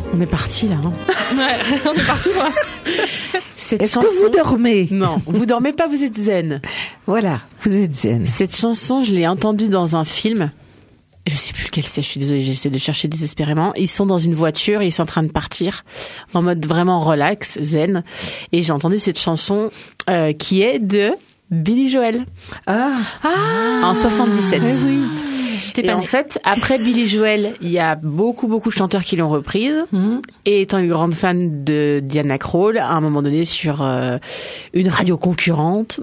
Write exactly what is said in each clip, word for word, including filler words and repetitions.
On est parti là. Hein. Ouais, on est parti loin. Cette Est-ce chanson... que vous dormez ? Non, vous dormez pas, vous êtes zen. Voilà, vous êtes zen. Cette chanson, je l'ai entendue dans un film. Je sais plus lequel c'est, je suis désolée, j'essaie de chercher désespérément. Ils sont dans une voiture, ils sont en train de partir en mode vraiment relax, zen. Et j'ai entendu cette chanson euh, qui est de Billy Joel. Ah, ah En soixante-dix-sept. Oui, oui. J'étais pas et en née. fait, après Billy Joel, il y a beaucoup, beaucoup de chanteurs qui l'ont reprise. Mmh. Et étant une grande fan de Diana Krall, à un moment donné, sur euh, une radio concurrente,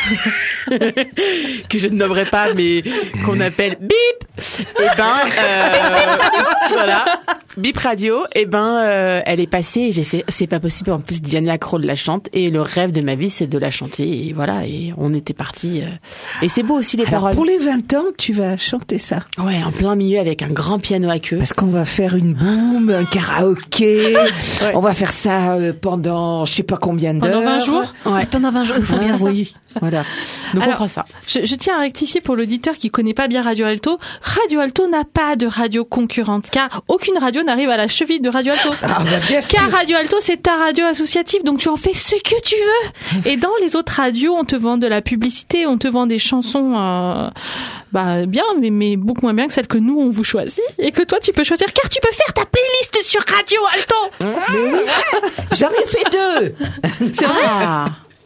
que je ne nommerai pas, mais qu'on appelle Bip, et ben, euh, voilà, Bip Radio, et ben, euh, elle est passée et j'ai fait, c'est pas possible, en plus Diana Krall la chante, et le rêve de ma vie, c'est de la chanter, et voilà, et on était partis. Euh, et c'est beau aussi les Alors, paroles. Pour les vingt ans, tu vas chanter ça. Ouais, en plein milieu avec un grand piano à queue. Parce qu'on va faire une boum, un karaoké. Ouais. On va faire ça pendant je sais pas combien d'heures. Pendant vingt jours. Ouais. Pendant vingt jours. Il faut ah, bien ça. Oui. Voilà. Donc Alors, on fera ça. Je, je tiens à rectifier pour l'auditeur qui connaît pas bien Radio Alto. Radio Alto n'a pas de radio concurrente, car aucune radio n'arrive à la cheville de Radio Alto. Ah, bah, bien sûr. Car Radio Alto, c'est ta radio associative, donc tu en fais ce que tu veux. Et dans les autres radios, on te vend de la publicité, on te vend des chansons, euh, bah bien, mais, mais beaucoup moins bien que celles que nous on vous choisit et que toi tu peux choisir, car tu peux faire ta playlist sur Radio Alto. Mais oui. J'en ai fait deux. C'est vrai. Ah.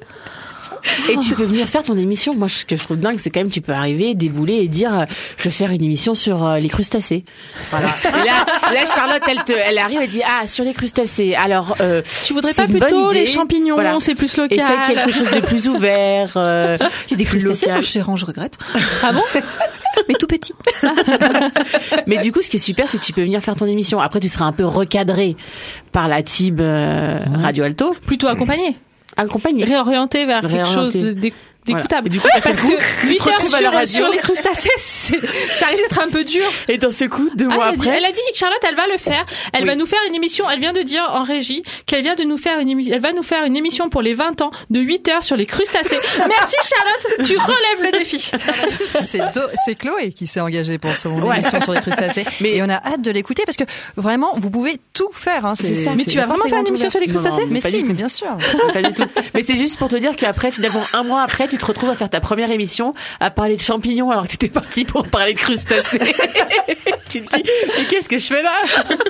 Et tu peux venir faire ton émission. Moi, ce que je trouve dingue, c'est quand même tu peux arriver, débouler et dire euh, je vais faire une émission sur euh, les crustacés. Voilà. Et là, là, Charlotte, elle te, elle arrive et dit ah sur les crustacés. Alors, euh, tu voudrais pas plutôt les champignons, voilà. C'est plus local. Essaye quelque chose de plus ouvert. Euh, Il y a des crustacés par chez Range, je regrette. Ah bon? Mais tout petit. Mais du coup, ce qui est super, c'est que tu peux venir faire ton émission. Après, tu seras un peu recadré par la team euh, Radio Alto. Plutôt accompagné. Accompagné. Réorienté vers quelque Réorienté. chose de, de, d'écoutable. Voilà. Du coup, parce coup, que huit heures sur, sur les crustacés, c'est, ça risque d'être un peu dur. Et dans ce coup, deux ah, mois elle après. A dit, elle a dit que Charlotte, elle va le faire. Elle oui. va nous faire une émission. Elle vient de dire en régie qu'elle vient de nous faire une émission. Elle va nous faire une émission pour les vingt ans de huit heures sur les crustacés. Merci Charlotte, tu relèves le défi. C'est, do, c'est Chloé qui s'est engagée pour son ouais. émission sur les crustacés. Mais et on a hâte de l'écouter parce que vraiment, vous pouvez tout faire. Hein. C'est, c'est ça. Mais c'est tu vas vraiment faire une émission sur les crustacés? Non, non, mais, mais si, mais bien sûr. Pas du tout. Mais c'est juste pour te dire qu'après, finalement, un mois après, tu te retrouves à faire ta première émission à parler de champignons alors que t'étais parti pour parler de crustacés. Tu te dis, mais qu'est-ce que je fais là?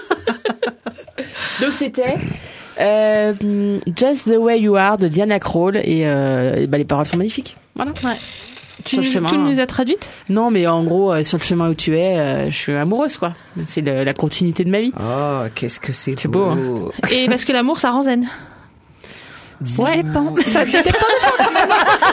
Donc c'était euh, Just the Way You Are de Diana Krall et, euh, et bah, les paroles sont magnifiques. Voilà. Ouais. Tu, sur le chemin, tu nous as traduites? Non, mais en gros, euh, sur le chemin où tu es, euh, je suis amoureuse, quoi. C'est le, la continuité de ma vie. Oh, qu'est-ce que c'est, c'est beau. beau hein. Et parce que l'amour, ça rend zen. Ça ouais. dépend. Ça dépend de quand même.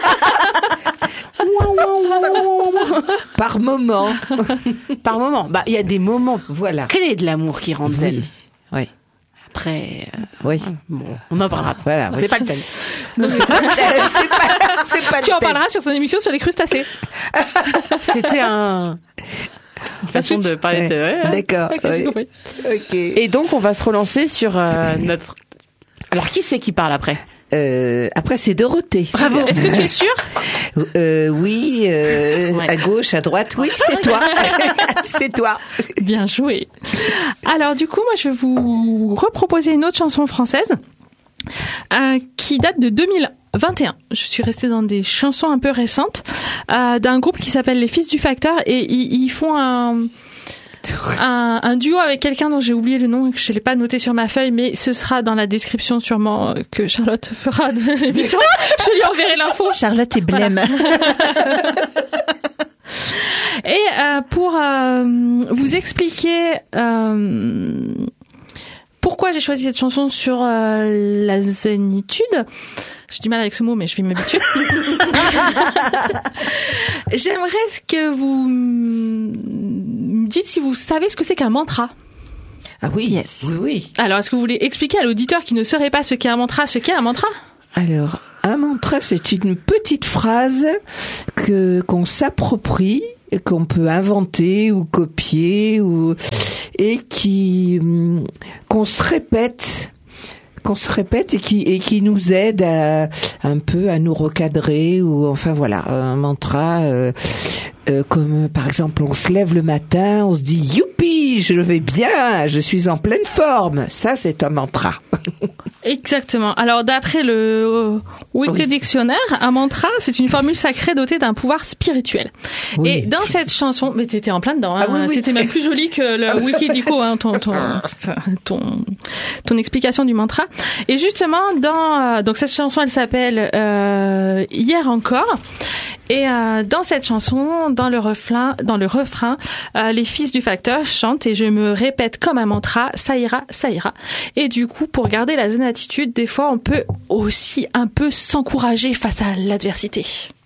Par moment. Par moment. Bah, il y a des moments. Voilà. Clés de l'amour qui rendent zen. Oui. oui. Après, euh, oui. Bon, on en parlera. Voilà. C'est oui. pas le thème. Non, c'est pas, c'est pas, c'est pas tu en parleras sur ton émission sur les crustacés. C'était un. Une façon de parler. Ouais. De... Ouais, ouais. D'accord. Okay, j'ai compris. Ok. Et donc, on va se relancer sur euh, notre. Alors, qui c'est qui parle après? Euh, après, c'est Dorothée. Bravo. Est-ce que tu es sûre? euh, Oui, euh, ouais. À gauche, à droite, oui, c'est toi. C'est toi. Bien joué. Alors, du coup, moi, je vais vous reproposer une autre chanson française euh, qui date de deux mille vingt et un. Je suis restée dans des chansons un peu récentes euh, d'un groupe qui s'appelle Les Fils du Facteur et ils, ils font un... Un, un duo avec quelqu'un dont j'ai oublié le nom et que je l'ai pas noté sur ma feuille, mais ce sera dans la description sûrement que Charlotte fera de l'émission. Je lui enverrai l'info. Charlotte est blême. Voilà. Et euh, pour euh, vous expliquer euh, pourquoi j'ai choisi cette chanson sur euh, la zénitude, j'ai du mal avec ce mot, mais je vais m'habituer. J'aimerais que vous me dites si vous savez ce que c'est qu'un mantra. Ah oui, yes. Oui, oui. Alors, est-ce que vous voulez expliquer à l'auditeur qui ne saurait pas ce qu'est un mantra, ce qu'est un mantra? Alors, un mantra, c'est une petite phrase que qu'on s'approprie, qu'on peut inventer ou copier, ou et qui qu'on se répète. qu'on se répète et qui et qui nous aide à un peu à nous recadrer ou enfin voilà un mantra euh, Euh, comme par exemple, on se lève le matin, on se dit youpi, je vais bien, je suis en pleine forme. Ça, c'est un mantra. Exactement. Alors d'après le Wiki oui. Dictionnaire, un mantra, c'est une formule sacrée dotée d'un pouvoir spirituel. Oui. Et dans cette chanson, mais t'étais en plein dedans, hein, ah, oui, oui. C'était même plus joli que le Wiki Dico, hein, ton, ton, ton, ton explication du mantra. Et justement, dans donc cette chanson, elle s'appelle euh, Hier encore. Et euh, dans cette chanson, dans le refrain, dans le refrain, euh, les fils du facteur chantent et je me répète comme un mantra, ça ira, ça ira. Et du coup, pour garder la zen attitude, des fois, on peut aussi un peu s'encourager face à l'adversité.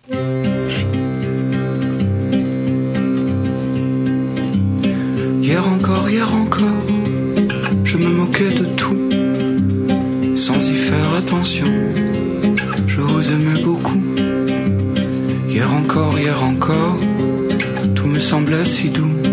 Hier encore, hier encore, je me moquais de tout, sans y faire attention. Je vous aimais beaucoup. Hier encore, hier encore, tout me semblait si doux.